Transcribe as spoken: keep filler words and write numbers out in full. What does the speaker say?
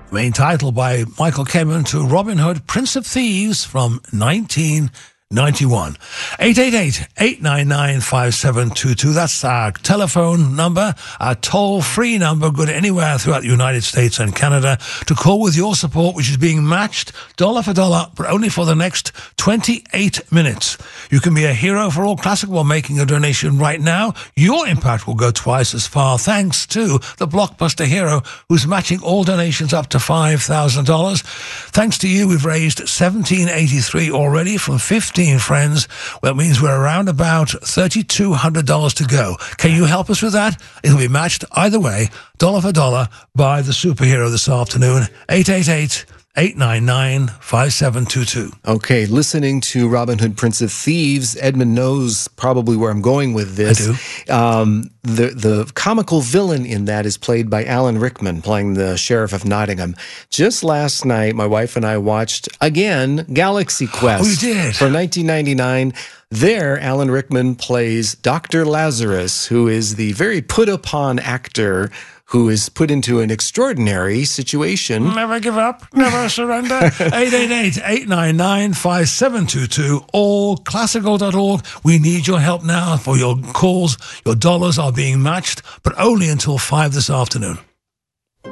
Main title by Michael Kamen to Robin Hood, Prince of Thieves from nineteen ninety-one. eight eight eight, eight nine nine, five seven two two. That's our telephone number, our toll-free number, good anywhere throughout the United States and Canada, to call with your support, which is being matched dollar for dollar, but only for the next twenty-eight minutes. You can be a hero for all classic while making a donation right now. Your impact will go twice as far thanks to the Blockbuster Hero, who's matching all donations up to five thousand dollars. Thanks to you, we've raised seventeen eighty-three already from fifteen friends. Well, it means we're around about three thousand two hundred dollars to go. Can you help us with that? It'll be matched either way, dollar for dollar, by the superhero this afternoon. eight eight eight, eight nine nine, five seven two two. Okay, listening to Robin Hood, Prince of Thieves, Edmund knows probably where I'm going with this. I do. Um, the, the comical villain in that is played by Alan Rickman, playing the Sheriff of Nottingham. Just last night, my wife and I watched, again, Galaxy Quest. Oh, you did? For nineteen ninety-nine. There, Alan Rickman plays Doctor Lazarus, who is the very put-upon actor who is put into an extraordinary situation. Never give up, never surrender. eight eight eight, eight nine nine, five seven two two, all classical dot org. We need your help now for your calls. Your dollars are being matched, but only until five this afternoon.